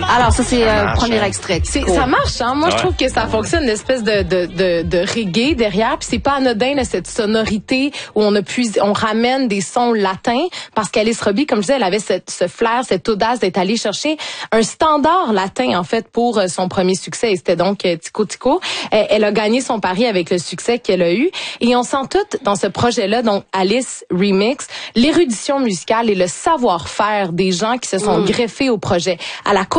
Alors, ça, c'est le premier extrait. Ça marche, hein? Moi, je trouve que ça fonctionne, une espèce de reggae derrière. Puis c'est pas anodin, là, cette sonorité où on ramène des sons latins. Parce qu'Alice Robbie, comme je disais, elle avait ce flair, cette audace d'être allée chercher un standard latin, en fait, pour son premier succès. Et c'était donc Tico Tico. Elle a gagné son pari avec le succès qu'elle a eu. Et on sent tout dans ce projet-là, donc Alice Remix, l'érudition musicale et le savoir-faire des gens qui se sont greffés au projet. À la